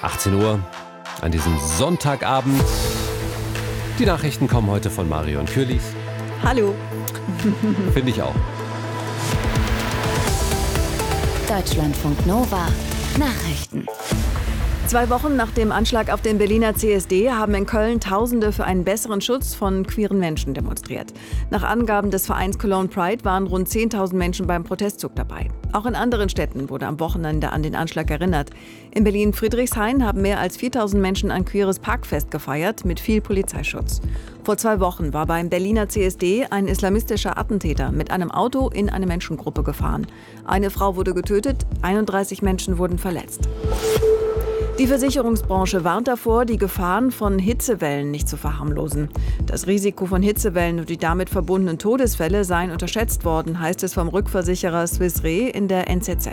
18 Uhr an diesem Sonntagabend. Die Nachrichten kommen heute von Marion Kürlich. Hallo. Finde ich auch. Deutschlandfunk Nova Nachrichten. 2 Wochen nach dem Anschlag auf den Berliner CSD haben in Köln Tausende für einen besseren Schutz von queeren Menschen demonstriert. Nach Angaben des Vereins Cologne Pride waren rund 10.000 Menschen beim Protestzug dabei. Auch in anderen Städten wurde am Wochenende an den Anschlag erinnert. In Berlin-Friedrichshain haben mehr als 4.000 Menschen ein queeres Parkfest gefeiert mit viel Polizeischutz. Vor 2 Wochen war beim Berliner CSD ein islamistischer Attentäter mit einem Auto in eine Menschengruppe gefahren. Eine Frau wurde getötet, 31 Menschen wurden verletzt. Die Versicherungsbranche warnt davor, die Gefahren von Hitzewellen nicht zu verharmlosen. Das Risiko von Hitzewellen und die damit verbundenen Todesfälle seien unterschätzt worden, heißt es vom Rückversicherer Swiss Re in der NZZ.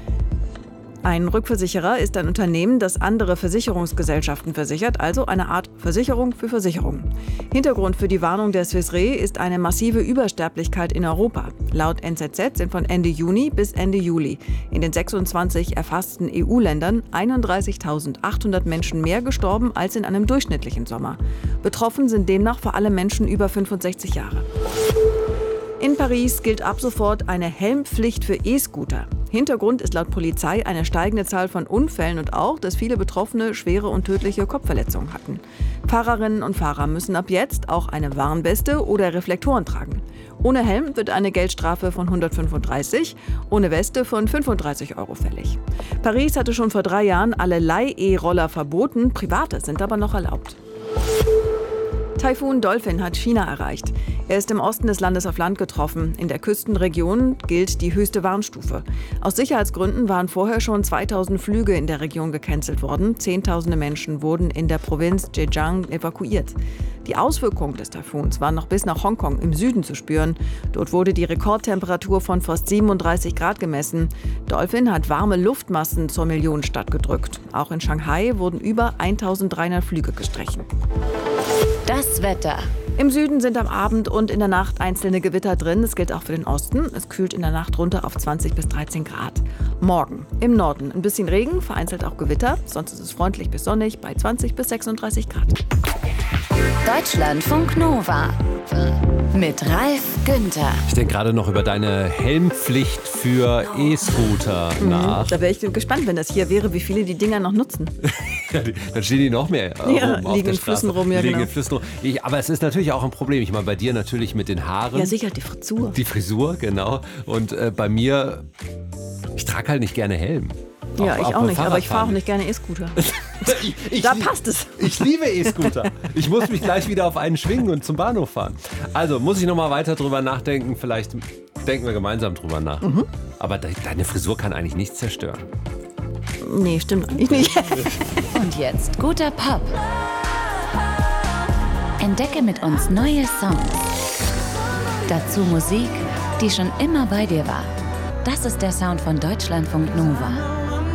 Ein Rückversicherer ist ein Unternehmen, das andere Versicherungsgesellschaften versichert, also eine Art Versicherung für Versicherungen. Hintergrund für die Warnung der Swiss Re ist eine massive Übersterblichkeit in Europa. Laut NZZ sind von Ende Juni bis Ende Juli in den 26 erfassten EU-Ländern 31.800 Menschen mehr gestorben als in einem durchschnittlichen Sommer. Betroffen sind demnach vor allem Menschen über 65 Jahre. In Paris gilt ab sofort eine Helmpflicht für E-Scooter. Hintergrund ist laut Polizei eine steigende Zahl von Unfällen und auch, dass viele Betroffene schwere und tödliche Kopfverletzungen hatten. Fahrerinnen und Fahrer müssen ab jetzt auch eine Warnweste oder Reflektoren tragen. Ohne Helm wird eine Geldstrafe von 135, ohne Weste von 35 € fällig. Paris hatte schon vor 3 Jahren alle Leih-E-Roller verboten, private sind aber noch erlaubt. Taifun Dolphin hat China erreicht. Er ist im Osten des Landes auf Land getroffen. In der Küstenregion gilt die höchste Warnstufe. Aus Sicherheitsgründen waren vorher schon 2000 Flüge in der Region gecancelt worden. Zehntausende Menschen wurden in der Provinz Zhejiang evakuiert. Die Auswirkungen des Taifuns waren noch bis nach Hongkong im Süden zu spüren. Dort wurde die Rekordtemperatur von fast 37 Grad gemessen. Dolphin hat warme Luftmassen zur Millionenstadt gedrückt. Auch in Shanghai wurden über 1300 Flüge gestrichen. Das Wetter. Im Süden sind am Abend und in der Nacht einzelne Gewitter drin. Das gilt auch für den Osten. Es kühlt in der Nacht runter auf 20 bis 13 Grad. Morgen im Norden ein bisschen Regen, vereinzelt auch Gewitter. Sonst ist es freundlich bis sonnig bei 20 bis 36 Grad. Deutschlandfunk Nova mit Ralf Günther. Ich denke gerade noch über deine Helmpflicht für E-Scooter nach. Da wäre ich gespannt, wenn das hier wäre, wie viele die Dinger noch nutzen. Dann stehen die noch mehr rum auf liegen der in Flüssen Straße. rum, ja, liegen genau. in Flüssen rum. Aber es ist natürlich auch ein Problem. Ich meine, bei dir natürlich mit den Haaren. Ja, sicher, die Frisur. Die Frisur, genau. Und bei mir, ich trage halt nicht gerne Helm. Ja, ich auch nicht, aber ich fahre auch Fahrradfahren nicht gerne E-Scooter. Ich Da passt es. Ich liebe E-Scooter. Ich muss mich gleich wieder auf einen schwingen und zum Bahnhof fahren. Also muss ich noch mal weiter drüber nachdenken. Vielleicht denken wir gemeinsam drüber nach. Aber deine Frisur kann eigentlich nichts zerstören. Nee, stimmt eigentlich nicht. Und jetzt guter Pop. Entdecke mit uns neue Songs. Dazu Musik, die schon immer bei dir war. Das ist der Sound von Deutschlandfunk Nova.